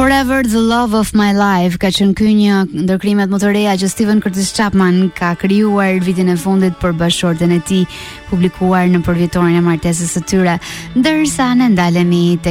Forever the Love of My Life ka qenë ky një ndër krimet më të reja që Stephen Curtis Chapman ka krijuar vitin e fundit për bashkëshorten e tij, publikuar në përvjetorin e martesës së tyre. Ndërsa ne ndalemi tek